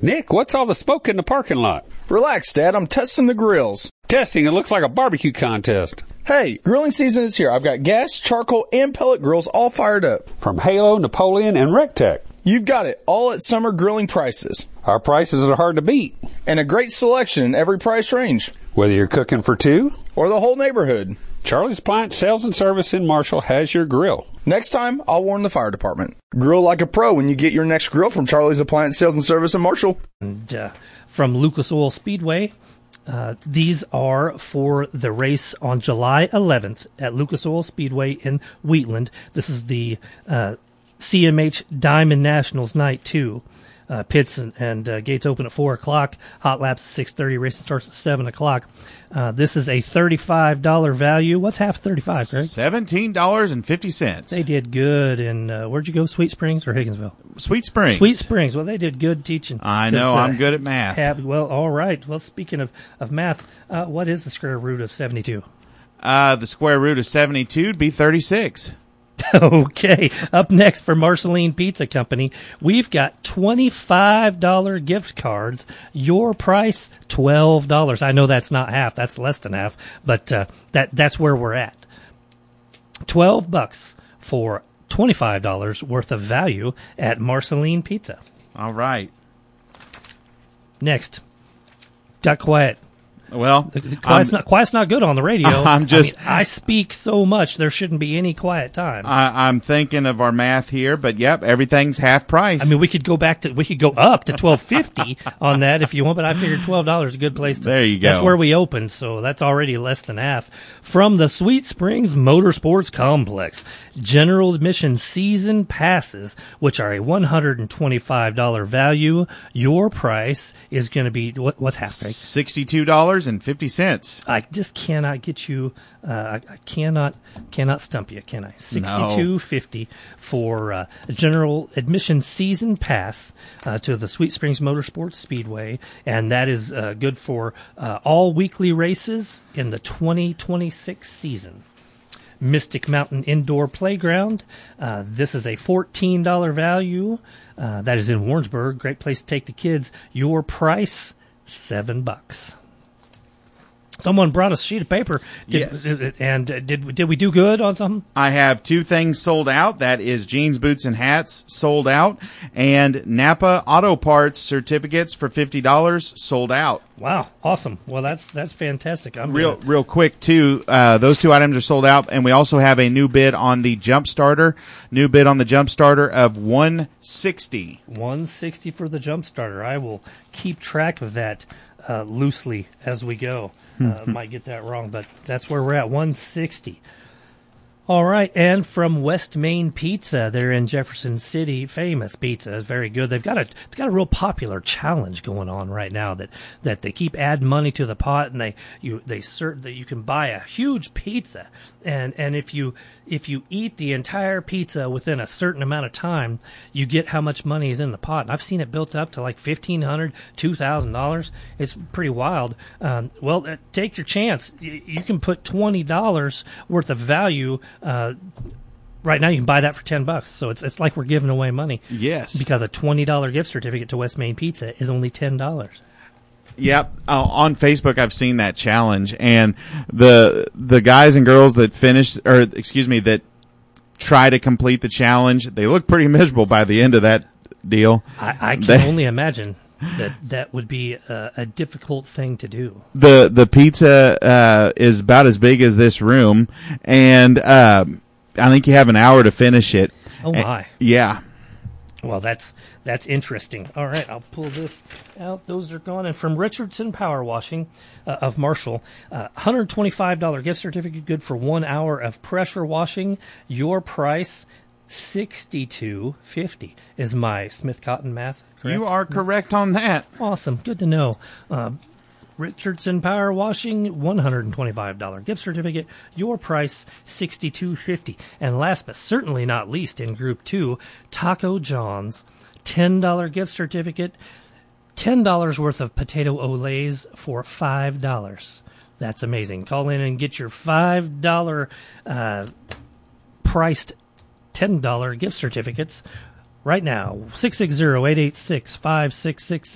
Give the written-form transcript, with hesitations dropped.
Nick, what's all the smoke in the parking lot? Relax, Dad. I'm testing the grills. Testing, it looks like a barbecue contest. Hey, grilling season is here. I've got gas, charcoal, and pellet grills all fired up. From Halo, Napoleon, and Rectech. You've got it, all at summer grilling prices. Our prices are hard to beat. And a great selection in every price range. Whether you're cooking for two or the whole neighborhood. Charlie's Appliance Sales and Service in Marshall has your grill. Next time, I'll warn the fire department. Grill like a pro when you get your next grill from Charlie's Appliance Sales and Service in Marshall. And from Lucas Oil Speedway, these are for the race on July 11th at Lucas Oil Speedway in Wheatland. This is the CMH Diamond Nationals Night 2. Pits and gates open at 4 o'clock. Hot laps at 6:30. Racing starts at 7 o'clock. This is a $35 value. What's half 35, Greg? $17.50. They did good. And where'd you go, Sweet Springs or Higginsville? Sweet Springs. Sweet Springs. Well, they did good teaching. I know. I'm good at math. Well, all right. Well, speaking of math, what is the square root of 72? The square root of 72 would be 36. Okay, up next for Marceline Pizza Company, we've got $25 gift cards. Your price, $12. I know that's not half, that's less than half, but that's where we're at. $12 for $25 worth of value at Marceline Pizza. All right. Next. Got quiet. Well, quiet's not good on the radio. I speak so much, there shouldn't be any quiet time. I'm thinking of our math here, but yep, everything's half price. I mean, we could go up to $12.50 on that if you want, but I figured $12 is a good place to. There you go. That's where we opened, so that's already less than half. From the Sweet Springs Motorsports Complex, general admission season passes, which are a $125 value. Your price is going to be what's half, Greg? $62.50. I just cannot get you. I cannot stump you, can I? $62.50 for a general admission season pass to the Sweet Springs Motorsports Speedway, and that is good for all weekly races in the 2026 season. Mystic Mountain Indoor Playground. This is a $14 value. That is in Warrensburg. Great place to take the kids. Your price, $7. Someone brought us a sheet of paper. Yes. And did we do good on something? I have two things sold out. That is jeans, boots, and hats sold out. And Napa Auto Parts certificates for $50 sold out. Wow. Awesome. Well, that's fantastic. Real quick, too. Those two items are sold out. And we also have a new bid on the Jump Starter. New bid on the Jump Starter of $160. $160 for the Jump Starter. I will keep track of that loosely as we go. Might get that wrong, but that's where we're at, $160. All right, and from West Main Pizza, they're in Jefferson City. Famous pizza is very good. They've got a real popular challenge going on right now that they keep adding money to the pot, and they assert that you can buy a huge pizza, and if you eat the entire pizza within a certain amount of time, you get how much money is in the pot. And I've seen it built up to like $1,500, $2,000. It's pretty wild. Take your chance. You can put $20 worth of value. Right now, you can buy that for $10. So it's like we're giving away money. Yes, because a $20 gift certificate to West Main Pizza is only $10. Yep. On Facebook, I've seen that challenge, and the guys and girls that that try to complete the challenge, they look pretty miserable by the end of that deal. I can only imagine that would be a difficult thing to do. The pizza is about as big as this room, and I think you have an hour to finish it. Oh my! Yeah. Well, that's interesting. All right, I'll pull this out. Those are gone. And from Richardson Power Washing of Marshall, $125 gift certificate, good for 1 hour of pressure washing. Your price, $62.50 is my Smith Cotton math. Correct? You are correct on that. Awesome. Good to know. Richardson Power Washing, $125 gift certificate. Your price, $62.50. And last but certainly not least, in Group 2, Taco John's, $10 gift certificate. $10 worth of potato olays for $5. That's amazing. Call in and get your $5 priced $10 gift certificates right now. 660-886-5666.